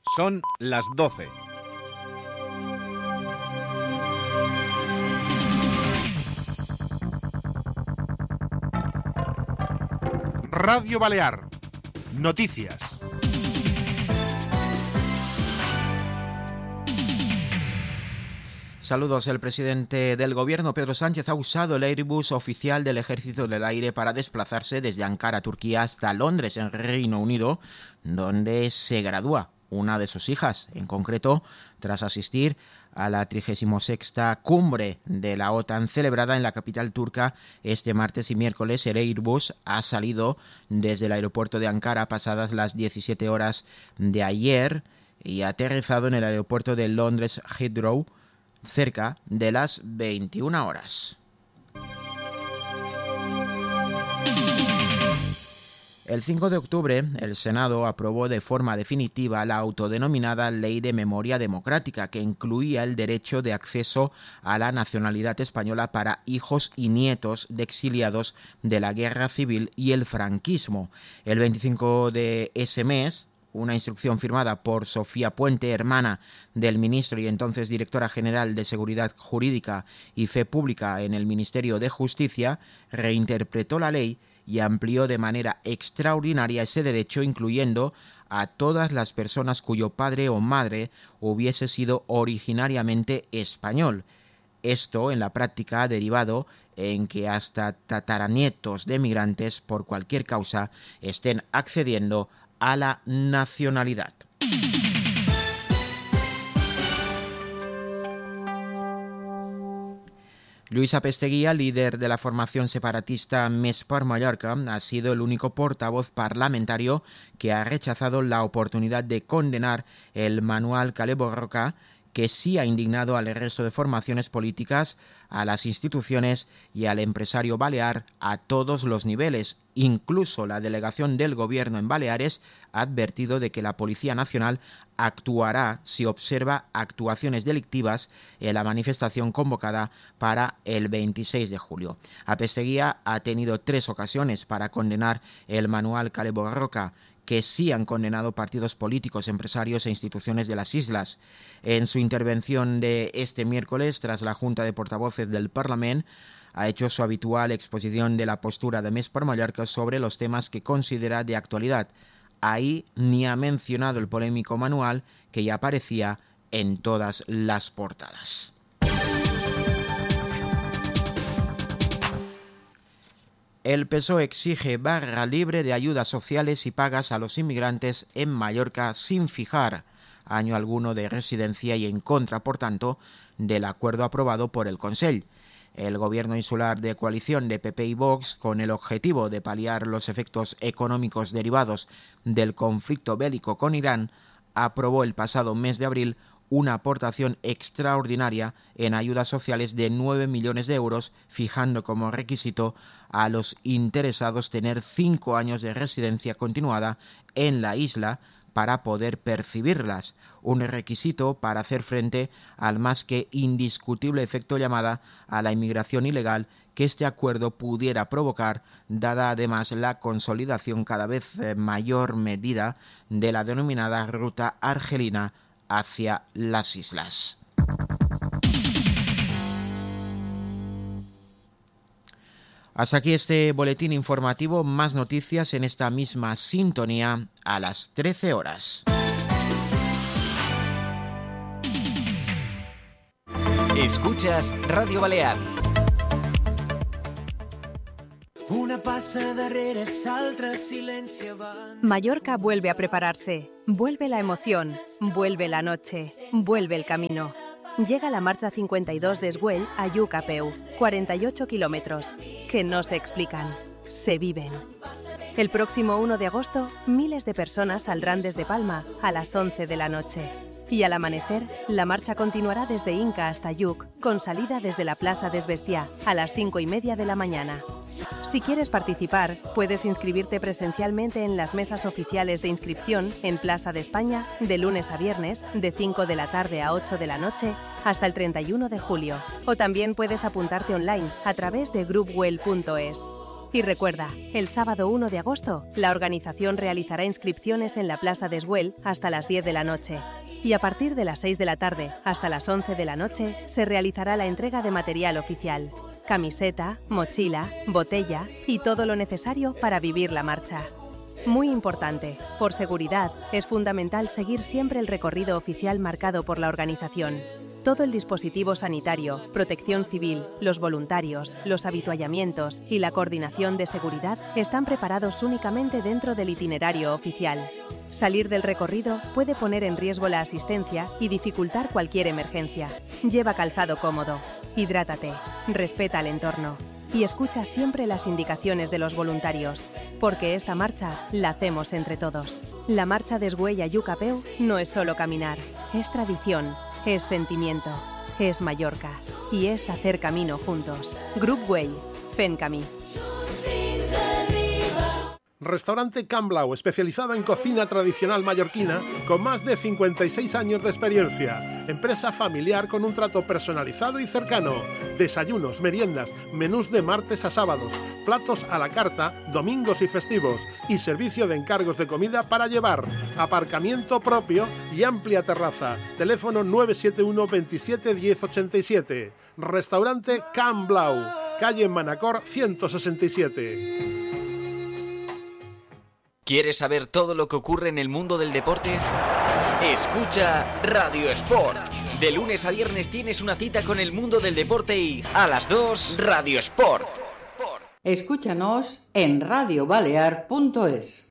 Son las 12. Radio Balear. Noticias. Saludos. El presidente del gobierno, Pedro Sánchez, ha usado el Airbus oficial del Ejército del Aire para desplazarse desde Ankara, Turquía, hasta Londres, en Reino Unido, donde se gradúa una de sus hijas. En concreto, tras asistir a la 36ª cumbre de la OTAN celebrada en la capital turca este martes y miércoles, el Airbus ha salido desde el aeropuerto de Ankara pasadas las 17 horas de ayer y ha aterrizado en el aeropuerto de Londres Heathrow cerca de las 21 horas. El 5 de octubre, el Senado aprobó de forma definitiva la autodenominada Ley de Memoria Democrática, que incluía el derecho de acceso a la nacionalidad española para hijos y nietos de exiliados de la Guerra Civil y el franquismo. El 25 de ese mes, una instrucción firmada por Sofía Puente, hermana del ministro y entonces directora general de Seguridad Jurídica y Fe Pública en el Ministerio de Justicia, reinterpretó la ley y amplió de manera extraordinaria ese derecho, incluyendo a todas las personas cuyo padre o madre hubiese sido originariamente español. Esto, en la práctica, ha derivado en que hasta tataranietos de migrantes, por cualquier causa, estén accediendo a la nacionalidad. Lluís Apesteguía, líder de la formación separatista Més per Mallorca, ha sido el único portavoz parlamentario que ha rechazado la oportunidad de condenar el manual Kale Borroka, que sí ha indignado al resto de formaciones políticas, a las instituciones y al empresario balear a todos los niveles. Incluso la delegación del Gobierno en Baleares ha advertido de que la Policía Nacional actuará si observa actuaciones delictivas en la manifestación convocada para el 26 de julio. Apesteguía ha tenido 3 ocasiones para condenar el manual Kale Borroka, que sí han condenado partidos políticos, empresarios e instituciones de las islas. En su intervención de este miércoles, tras la Junta de Portavoces del Parlament, ha hecho su habitual exposición de la postura de Més per Mallorca sobre los temas que considera de actualidad. Ahí ni ha mencionado el polémico manual que ya aparecía en todas las portadas. El PSOE exige barra libre de ayudas sociales y pagas a los inmigrantes en Mallorca sin fijar año alguno de residencia y en contra, por tanto, del acuerdo aprobado por el Consell. El gobierno insular de coalición de PP y Vox, con el objetivo de paliar los efectos económicos derivados del conflicto bélico con Irán, aprobó el pasado mes de abril una aportación extraordinaria en ayudas sociales de 9 millones de euros, fijando como requisito a los interesados tener 5 años de residencia continuada en la isla para poder percibirlas, un requisito para hacer frente al más que indiscutible efecto llamada a la inmigración ilegal que este acuerdo pudiera provocar, dada además la consolidación cada vez mayor medida de la denominada ruta argelina hacia las islas. Hasta aquí este boletín informativo. Más noticias en esta misma sintonía a las 13 horas. Escuchas Radio Balear. Mallorca vuelve a prepararse. Vuelve la emoción. Vuelve la noche. Vuelve el camino. Llega la marcha 52 de Esguell a Lluc a peu, 48 kilómetros, que no se explican, se viven. El próximo 1 de agosto, miles de personas saldrán desde Palma a las 11 de la noche. Y al amanecer, la marcha continuará desde Inca hasta Lluc, con salida desde la Plaça des Bestiar a las 5:30 de la mañana. Si quieres participar, puedes inscribirte presencialmente en las mesas oficiales de inscripción en Plaza de España de lunes a viernes de 5 de la tarde a 8 de la noche hasta el 31 de julio. O también puedes apuntarte online a través de groupwell.es. Y recuerda, el sábado 1 de agosto, la organización realizará inscripciones en la Plaza de Esguel hasta las 10 de la noche. Y a partir de las 6 de la tarde hasta las 11 de la noche se realizará la entrega de material oficial. Camiseta, mochila, botella y todo lo necesario para vivir la marcha. Muy importante, por seguridad, es fundamental seguir siempre el recorrido oficial marcado por la organización. Todo el dispositivo sanitario, protección civil, los voluntarios, los habituallamientos y la coordinación de seguridad están preparados únicamente dentro del itinerario oficial. Salir del recorrido puede poner en riesgo la asistencia y dificultar cualquier emergencia. Lleva calzado cómodo, hidrátate, respeta el entorno y escucha siempre las indicaciones de los voluntarios, porque esta marcha la hacemos entre todos. La marcha de Esguell a Yucapeu no es solo caminar, es tradición. Es sentimiento, es Mallorca y es hacer camino juntos. Grup Güell, fent camí. Restaurante Can Blau, especializado en cocina tradicional mallorquina, con más de 56 años de experiencia. Empresa familiar con un trato personalizado y cercano. Desayunos, meriendas, menús de martes a sábados, platos a la carta, domingos y festivos, y servicio de encargos de comida para llevar, aparcamiento propio y amplia terraza. Teléfono 971 27 10 87. Restaurante Can Blau, calle Manacor 167. ¿Quieres saber todo lo que ocurre en el mundo del deporte? Escucha Radio Sport. De lunes a viernes tienes una cita con el mundo del deporte y a las 2 Radio Sport. Escúchanos en radiobalear.es.